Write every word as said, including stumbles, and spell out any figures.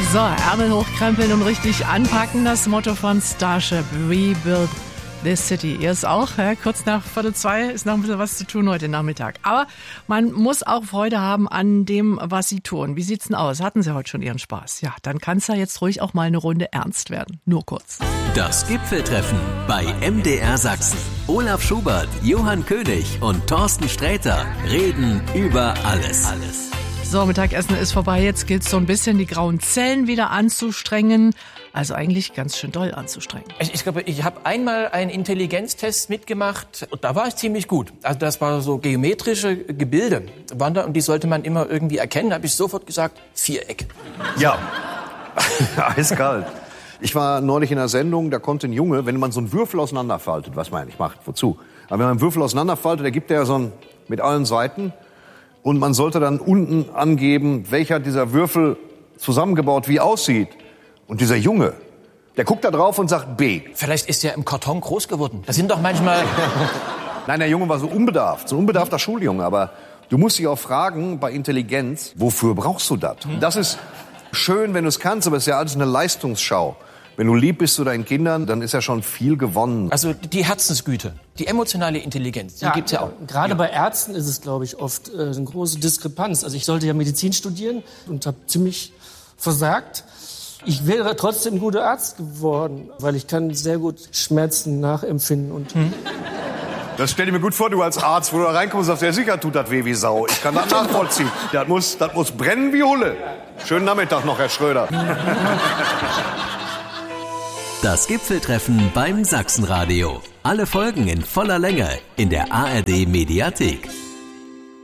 So, Ärmel hochkrempeln und richtig anpacken, das Motto von Starship, Rebuild this City. Ihr ist auch, ja, kurz nach Viertel zwei ist noch ein bisschen was zu tun heute Nachmittag. Aber man muss auch Freude haben an dem, was Sie tun. Wie sieht's denn aus? Hatten Sie heute schon Ihren Spaß? Ja, dann kann's ja jetzt ruhig auch mal eine Runde ernst werden. Nur kurz. Das Gipfeltreffen bei M D R Sachsen. Olaf Schubert, Johann König und Thorsten Sträter reden über alles. Alles. So, Mittagessen ist vorbei. Jetzt gilt es so ein bisschen, die grauen Zellen wieder anzustrengen. Also eigentlich ganz schön doll anzustrengen. Ich, ich glaube, ich habe einmal einen Intelligenztest mitgemacht und da war ich ziemlich gut. Also das war so geometrische Gebilde waren da und die sollte man immer irgendwie erkennen. Da habe ich sofort gesagt, Viereck. Ja, eiskalt. Ich war neulich in einer Sendung, da konnte ein Junge, wenn man so einen Würfel auseinanderfaltet, was man eigentlich macht, wozu? Aber wenn man einen Würfel auseinanderfaltet, da gibt der ja so einen mit allen Seiten. Und man sollte dann unten angeben, welcher dieser Würfel zusammengebaut wie aussieht. Und dieser Junge, der guckt da drauf und sagt B. Vielleicht ist er im Karton groß geworden. Das sind doch manchmal... Nein, der Junge war so unbedarft, so ein unbedarfter Schuljunge. Aber du musst dich auch fragen, bei Intelligenz, wofür brauchst du das? Das ist schön, wenn du es kannst, aber es ist ja alles eine Leistungsschau. Wenn du lieb bist zu deinen Kindern, dann ist ja schon viel gewonnen. Also die Herzensgüte, die emotionale Intelligenz, die ja, gibt's ja auch. Gerade ja. bei Ärzten ist es, glaube ich, oft äh, eine große Diskrepanz. Also ich sollte ja Medizin studieren und habe ziemlich versagt. Ich wäre trotzdem ein guter Arzt geworden, weil ich kann sehr gut Schmerzen nachempfinden. Und hm. Das stell dir mir gut vor, du als Arzt, wo du da reinkommst und sagst, ja sicher tut das weh wie Sau. Ich kann das nachvollziehen. Das muss, das muss brennen wie Hulle. Schönen Nachmittag noch, Herr Schröder. Das Gipfeltreffen beim Sachsenradio. Alle Folgen in voller Länge in der A R D Mediathek.